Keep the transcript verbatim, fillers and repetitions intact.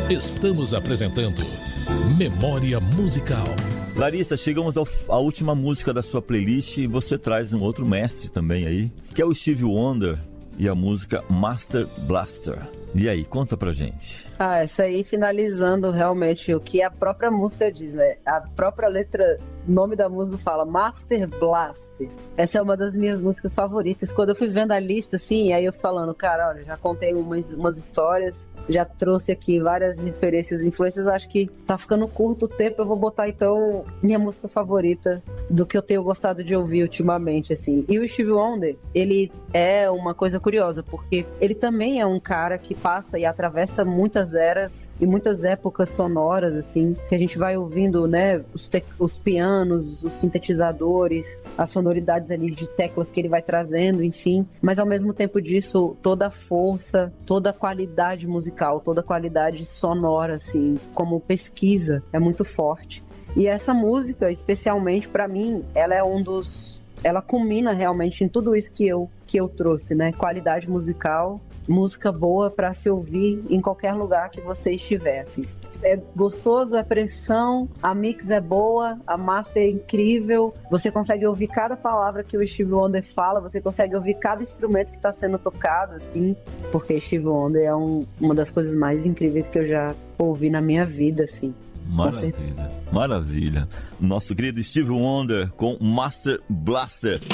Estamos apresentando Memória Musical. Larissa, chegamos ao, à última música da sua playlist e você traz um outro mestre também aí, que é o Stevie Wonder e a música Master Blaster. E aí, conta pra gente. Ah, essa aí finalizando realmente o que a própria música diz, né? A própria letra, o nome da música fala Master Blaster. Essa é uma das minhas músicas favoritas. Quando eu fui vendo a lista, assim, aí eu falando, cara, olha, já contei umas, umas histórias, já trouxe aqui várias referências, influências, acho que tá ficando curto o tempo, eu vou botar então minha música favorita do que eu tenho gostado de ouvir ultimamente, assim. E o Stevie Wonder, ele é uma coisa curiosa, porque ele também é um cara que passa e atravessa muitas eras e muitas épocas sonoras, assim, que a gente vai ouvindo, né, os, te- os pianos, os sintetizadores, as sonoridades ali de teclas que ele vai trazendo, enfim, mas ao mesmo tempo disso, toda a força, toda a qualidade musical, toda a qualidade sonora, assim, como pesquisa, é muito forte. E essa música, especialmente pra mim, ela é um dos... ela culmina realmente em tudo isso que eu, que eu trouxe, né, qualidade musical, música boa para se ouvir em qualquer lugar que você estiver, assim. É gostoso, é pressão, a mix é boa, a master é incrível, você consegue ouvir cada palavra que o Stevie Wonder fala, você consegue ouvir cada instrumento que está sendo tocado, assim, porque Stevie Wonder é um, uma das coisas mais incríveis que eu já ouvi na minha vida, assim. Maravilha, maravilha. Nosso querido Stevie Wonder com Master Blaster.